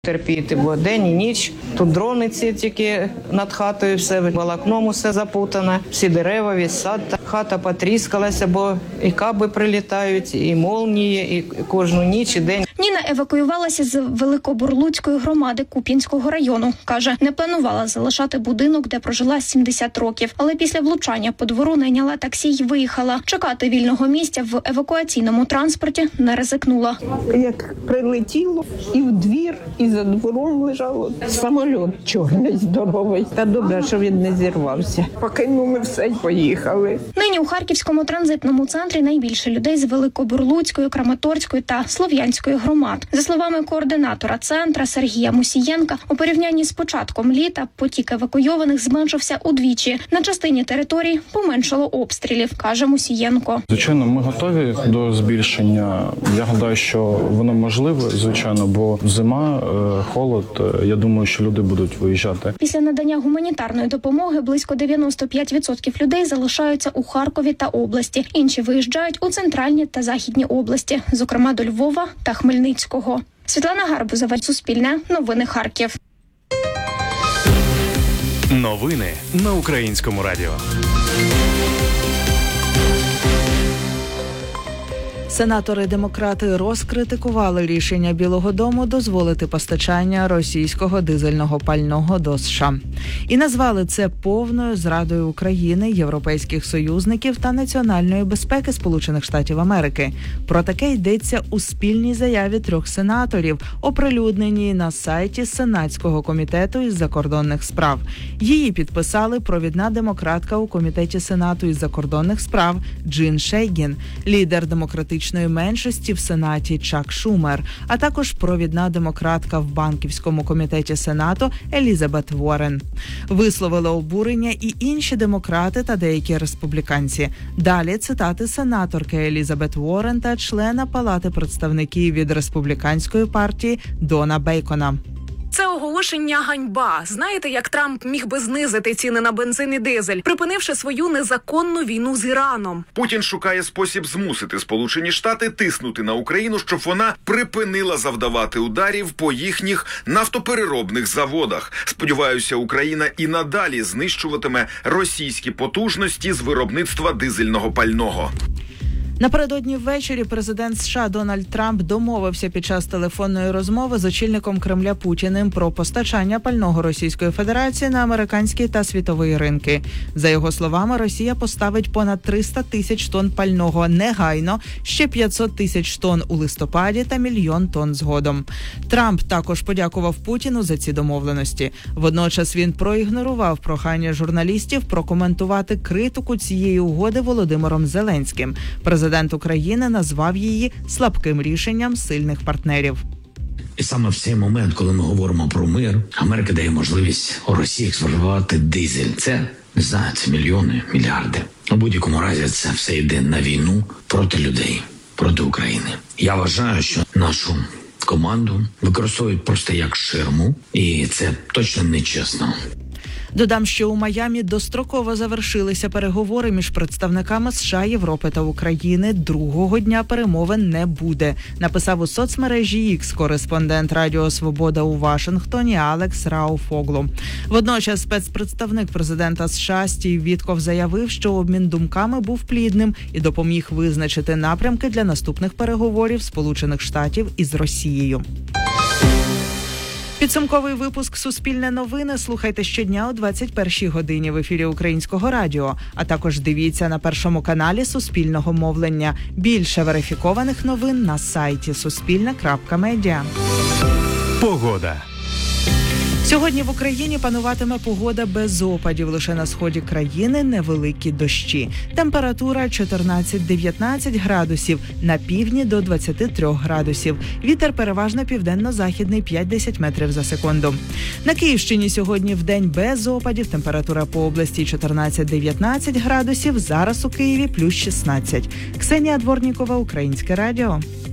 Терпіти, бо день і ніч. Тут дрони ці тільки над хатою, все волокном усе запутане, всі дерева, весь сад. Хата потріскалася, бо і каби прилітають, і молнії, і кожну ніч, і день. Ніна евакуювалася з Великобурлуцької громади Куп'янського району. Каже, не планувала залишати будинок, де прожила 70 років. Але після влучання по двору найняла таксі й виїхала. Чекати вільного місця в евакуаційному транспорті не ризикнула. Як прилетіло, і в двір, і за двором лежало самоліт чорний, здоровий. Та добре, що він не зірвався. Покинули все й поїхали. Нині у Харківському транзитному центрі найбільше людей з Великобурлуцької, Краматорської та Слов'янської громад. За словами координатора центра Сергія Мусієнка, у порівнянні з початком літа потік евакуйованих зменшився удвічі. На частині територій поменшало обстрілів, каже Мусієнко. Звичайно, ми готові до збільшення. Я гадаю, що воно можливе, звичайно, бо зима, холод. Я думаю, що люди будуть виїжджати. Після надання гуманітарної допомоги близько 95% людей залишаються у Харкові та області. Інші виїжджають у центральні та західні області, зокрема до Львова та Хмельницького. Світлана Гарбузова, Суспільне, новини Харків. Новини на Українському радіо. Сенатори-демократи розкритикували рішення Білого дому дозволити постачання російського дизельного пального до США. І назвали це повною зрадою України, європейських союзників та національної безпеки Сполучених Штатів Америки. Про таке йдеться у спільній заяві 3 сенаторів, оприлюдненій на сайті Сенатського комітету із закордонних справ. Її підписали провідна демократка у комітеті Сенату із закордонних справ Джин Шейгін, лідер демократичної меншості в Сенаті Чак Шумер, а також провідна демократка в банківському комітеті Сенату Елізабет Уоррен. Висловили обурення і інші демократи та деякі республіканці. Далі цитати сенаторки Елізабет Уоррен та члена Палати представників від республіканської партії Дона Бейкона. Це оголошення ганьба. Знаєте, як Трамп міг би знизити ціни на бензин і дизель, припинивши свою незаконну війну з Іраном? Путін шукає спосіб змусити Сполучені Штати тиснути на Україну, щоб вона припинила завдавати ударів по їхніх нафтопереробних заводах. Сподіваюся, Україна і надалі знищуватиме російські потужності з виробництва дизельного пального. Напередодні ввечері президент США Дональд Трамп домовився під час телефонної розмови з очільником Кремля Путіним про постачання пального Російської Федерації на американський та світовий ринки. За його словами, Росія поставить понад 300 тисяч тонн пального негайно, ще 500 тисяч тонн у листопаді та 1 мільйон тонн згодом. Трамп також подякував Путіну за ці домовленості. Водночас він проігнорував прохання журналістів прокоментувати критику цієї угоди Володимиром Зеленським. Президент України назвав її слабким рішенням сильних партнерів. І саме в цей момент, коли ми говоримо про мир, Америка дає можливість Росії експортувати дизель. Це, не знаю, це мільйони, мільярди. У будь-якому разі це все йде на війну проти людей, проти України. Я вважаю, що нашу команду використовують просто як ширму, і це точно нечесно. Додам, що у Майамі достроково завершилися переговори між представниками США, Європи та України. Другого дня перемовин не буде, написав у соцмережі X кореспондент Радіо Свобода у Вашингтоні Алекс Рауфоглу. Водночас спецпредставник президента США Стів Вітков заявив, що обмін думками був плідним і допоміг визначити напрямки для наступних переговорів Сполучених Штатів із Росією. Підсумковий випуск «Суспільне новини» слухайте щодня о 21-й годині в ефірі Українського радіо, а також дивіться на Першому каналі Суспільного мовлення. Більше верифікованих новин на сайті suspilne.media. Погода. Сьогодні в Україні пануватиме погода без опадів. Лише на сході країни невеликі дощі. Температура 14-19 градусів, на півдні до 23 градусів. Вітер переважно південно-західний 5-10 метрів за секунду. На Київщині сьогодні вдень без опадів. Температура по області 14-19 градусів. Зараз у Києві плюс 16. Ксенія Дворнікова, Українське радіо.